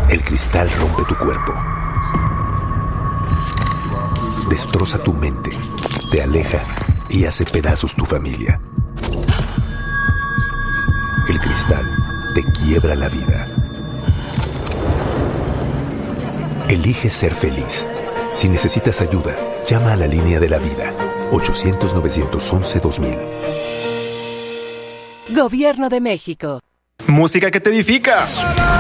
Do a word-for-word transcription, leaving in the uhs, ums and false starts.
El cristal rompe tu cuerpo. Destroza tu mente, te aleja y hace pedazos tu familia. El cristal te quiebra la vida. Elige ser feliz. Si necesitas ayuda, llama a la línea de la vida. ochocientos, novecientos once, dos mil. Gobierno de México. Música que te edifica.